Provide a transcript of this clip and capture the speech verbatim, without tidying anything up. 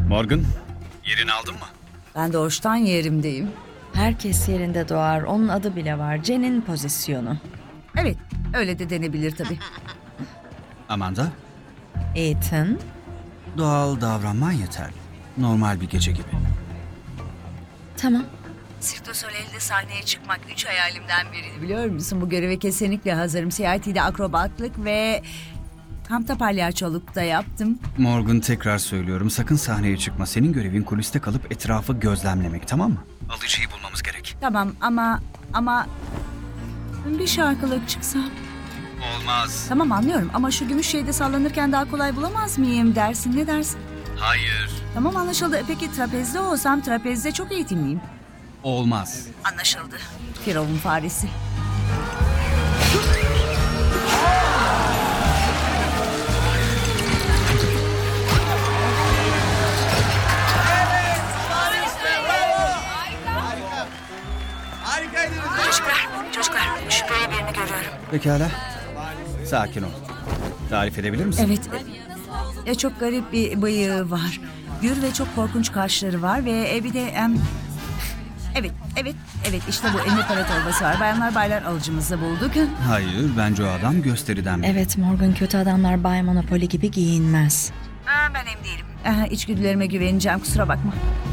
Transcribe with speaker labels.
Speaker 1: Morgan, yerini aldın mı?
Speaker 2: Ben doğuştan yerimdeyim.
Speaker 3: Herkes yerinde doğar. Onun adı bile var. Jen'in pozisyonu.
Speaker 2: Evet, öyle de denebilir tabii.
Speaker 1: Amanda,
Speaker 3: Ethan.
Speaker 1: doğal davranman yeterli. Normal bir gece gibi.
Speaker 3: Tamam.
Speaker 2: Cirque du Soleil'de sahneye çıkmak üç hayalimden biriydi, biliyor musun? Bu göreve kesinlikle hazırım. C I T'de akrobatlık ve kampta palyaçoluk da yaptım.
Speaker 1: Morgan, tekrar söylüyorum, sakın sahneye çıkma. Senin görevin kuliste kalıp etrafı gözlemlemek, tamam mı? Alıcıyı bulmamız gerek.
Speaker 2: Tamam ama ama bir şarkılık çıksam.
Speaker 1: Olmaz.
Speaker 2: Tamam, anlıyorum ama şu gümüş şeyde sallanırken daha kolay bulamaz mıyım dersin, ne dersin?
Speaker 1: Hayır.
Speaker 2: Tamam, anlaşıldı. Peki trapezde olsam, trapezde çok eğitimliyim.
Speaker 1: Olmaz.
Speaker 2: Anlaşıldı. Firavun faresi. Çocuklar, çocuklar. Şüpheli birini görüyorum.
Speaker 1: Pekala. Sakin ol. Tarif edebilir misin?
Speaker 2: Evet. E, çok garip bir bıyığı var. Gür ve çok korkunç kaşları var ve e, bir de... em, evet, evet, evet. İşte bu elinde para torbası var. Bayanlar baylar alıcımızı bulduk.
Speaker 1: Hayır, bence o adam gösteriden biri.
Speaker 3: Evet, Morgan, kötü adamlar Bay Monopoly gibi giyinmez.
Speaker 2: Aa, ben emin değilim. Aha, içgüdülerime güveneceğim, kusura bakma.